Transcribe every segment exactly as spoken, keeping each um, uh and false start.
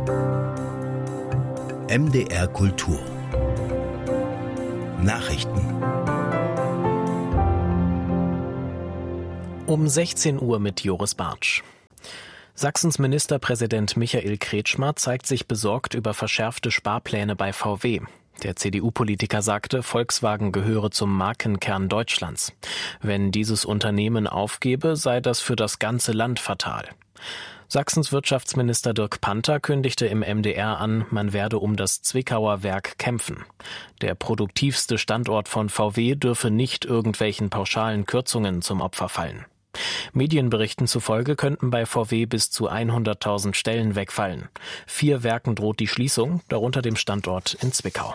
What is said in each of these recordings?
M D R Kultur Nachrichten. Um sechzehn Uhr mit Joris Bartsch. Sachsens Ministerpräsident Michael Kretschmer zeigt sich besorgt über verschärfte Sparpläne bei V W. Der C D U-Politiker sagte, Volkswagen gehöre zum Markenkern Deutschlands. Wenn dieses Unternehmen aufgebe, sei das für das ganze Land fatal. Sachsens Wirtschaftsminister Dirk Panther kündigte im M D R an, man werde um das Zwickauer Werk kämpfen. Der produktivste Standort von V W dürfe nicht irgendwelchen pauschalen Kürzungen zum Opfer fallen. Medienberichten zufolge könnten bei V W bis zu hunderttausend Stellen wegfallen. Vier Werken droht die Schließung, darunter dem Standort in Zwickau.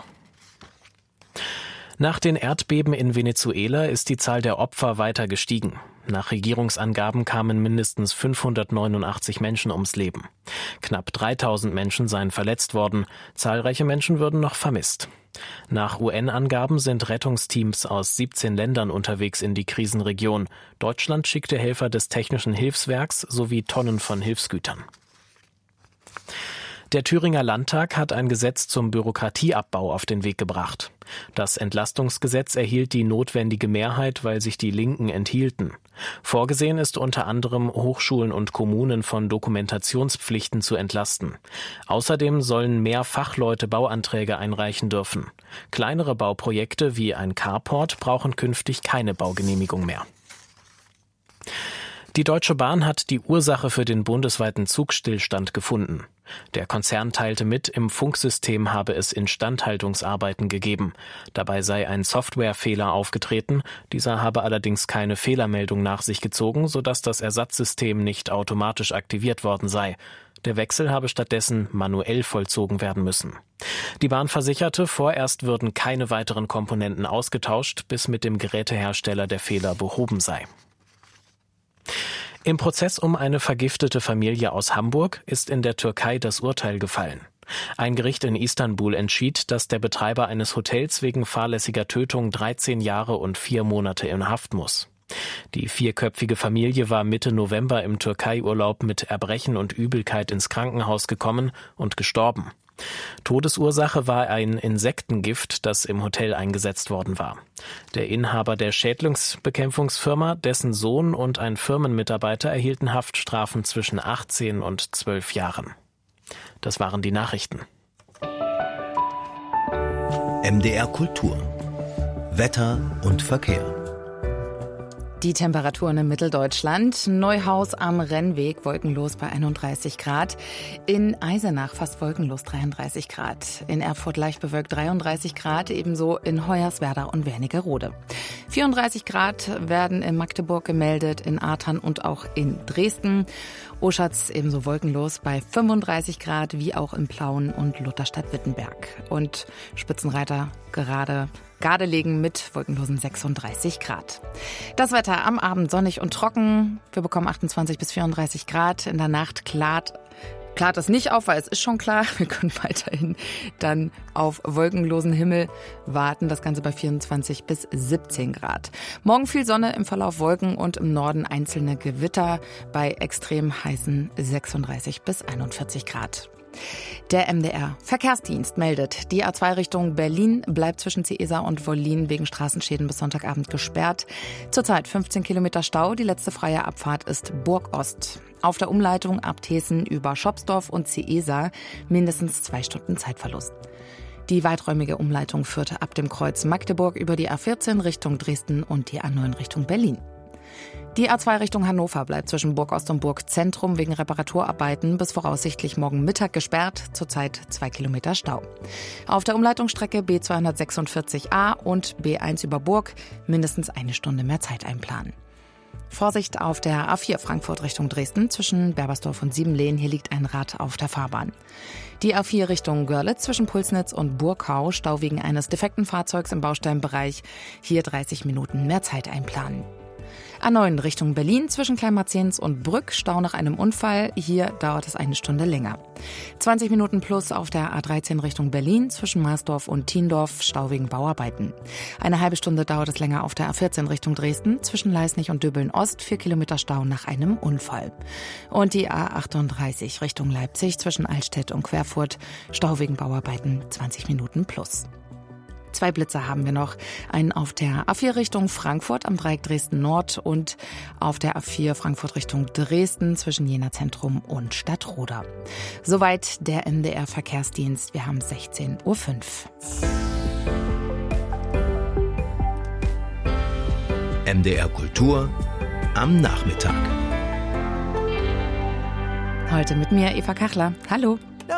Nach den Erdbeben in Venezuela ist die Zahl der Opfer weiter gestiegen. Nach Regierungsangaben kamen mindestens fünfhundertneunundachtzig Menschen ums Leben. Knapp dreitausend Menschen seien verletzt worden, zahlreiche Menschen würden noch vermisst. Nach U N-Angaben sind Rettungsteams aus siebzehn Ländern unterwegs in die Krisenregion. Deutschland schickte Helfer des Technischen Hilfswerks sowie Tonnen von Hilfsgütern. Der Thüringer Landtag hat ein Gesetz zum Bürokratieabbau auf den Weg gebracht. Das Entlastungsgesetz erhielt die notwendige Mehrheit, weil sich die Linken enthielten. Vorgesehen ist unter anderem, Hochschulen und Kommunen von Dokumentationspflichten zu entlasten. Außerdem sollen mehr Fachleute Bauanträge einreichen dürfen. Kleinere Bauprojekte wie ein Carport brauchen künftig keine Baugenehmigung mehr. Die Deutsche Bahn hat die Ursache für den bundesweiten Zugstillstand gefunden. Der Konzern teilte mit, im Funksystem habe es Instandhaltungsarbeiten gegeben. Dabei sei ein Softwarefehler aufgetreten, dieser habe allerdings keine Fehlermeldung nach sich gezogen, sodass das Ersatzsystem nicht automatisch aktiviert worden sei. Der Wechsel habe stattdessen manuell vollzogen werden müssen. Die Bahn versicherte, vorerst würden keine weiteren Komponenten ausgetauscht, bis mit dem Gerätehersteller der Fehler behoben sei. Im Prozess um eine vergiftete Familie aus Hamburg ist in der Türkei das Urteil gefallen. Ein Gericht in Istanbul entschied, dass der Betreiber eines Hotels wegen fahrlässiger Tötung dreizehn Jahre und vier Monate in Haft muss. Die vierköpfige Familie war Mitte November im Türkei-Urlaub mit Erbrechen und Übelkeit ins Krankenhaus gekommen und gestorben. Todesursache war ein Insektengift, das im Hotel eingesetzt worden war. Der Inhaber der Schädlingsbekämpfungsfirma, dessen Sohn und ein Firmenmitarbeiter erhielten Haftstrafen zwischen achtzehn und zwölf Jahren. Das waren die Nachrichten. M D R Kultur Wetter und Verkehr. Die Temperaturen in Mitteldeutschland. Neuhaus am Rennweg wolkenlos bei einunddreißig Grad. In Eisenach fast wolkenlos dreiunddreißig Grad. In Erfurt leicht bewölkt dreiunddreißig Grad. Ebenso in Hoyerswerda und Wernigerode. vierunddreißig Grad werden in Magdeburg gemeldet, in Artern und auch in Dresden. Oschatz ebenso wolkenlos bei fünfunddreißig Grad, wie auch in Plauen und Lutherstadt-Wittenberg. Und Spitzenreiter gerade Gardelegen mit wolkenlosen sechsunddreißig Grad. Das Wetter am Abend sonnig und trocken. Wir bekommen achtundzwanzig bis vierunddreißig Grad. In der Nacht klart, klart es nicht auf, weil es ist schon klar. Wir können weiterhin dann auf wolkenlosen Himmel warten. Das Ganze bei vierundzwanzig bis siebzehn Grad. Morgen viel Sonne, im Verlauf Wolken und im Norden einzelne Gewitter bei extrem heißen sechsunddreißig bis einundvierzig Grad. Der M D R Verkehrsdienst meldet, die A zwei Richtung Berlin bleibt zwischen Ciesa und Wollin wegen Straßenschäden bis Sonntagabend gesperrt. Zurzeit fünfzehn Kilometer Stau, die letzte freie Abfahrt ist Burg-Ost. Auf der Umleitung ab Thesen über Schopsdorf und Ciesa mindestens zwei Stunden Zeitverlust. Die weiträumige Umleitung führte ab dem Kreuz Magdeburg über die A vierzehn Richtung Dresden und die A neun Richtung Berlin. Die A zwei Richtung Hannover bleibt zwischen Burg-Ost und Burg-Zentrum wegen Reparaturarbeiten bis voraussichtlich morgen Mittag gesperrt, zurzeit zwei Kilometer Stau. Auf der Umleitungsstrecke B zweihundertsechsundvierzig a und B eins über Burg mindestens eine Stunde mehr Zeit einplanen. Vorsicht auf der A vier Frankfurt Richtung Dresden zwischen Berbersdorf und Siebenlehen, hier liegt ein Rad auf der Fahrbahn. Die A vier Richtung Görlitz zwischen Pulsnitz und Burgau, Stau wegen eines defekten Fahrzeugs im Bausteinbereich, hier dreißig Minuten mehr Zeit einplanen. A neun Richtung Berlin zwischen Kleinmarzens und Brück, Stau nach einem Unfall. Hier dauert es eine Stunde länger. zwanzig Minuten plus auf der A dreizehn Richtung Berlin zwischen Marsdorf und Thiendorf, Stau wegen Bauarbeiten. Eine halbe Stunde dauert es länger auf der A vierzehn Richtung Dresden zwischen Leisnig und Döbeln-Ost, vier Kilometer Stau nach einem Unfall. Und die A achtunddreißig Richtung Leipzig zwischen Altstedt und Querfurt, Stau wegen Bauarbeiten, zwanzig Minuten plus. Zwei Blitzer haben wir noch. Einen auf der A vier Richtung Frankfurt am Dreieck Dresden Nord und auf der A vier Frankfurt Richtung Dresden zwischen Jena Zentrum und Stadtroda. Soweit der M D R Verkehrsdienst. Wir haben sechzehn Uhr fünf. M D R Kultur am Nachmittag. Heute mit mir Eva Kachler. Hallo.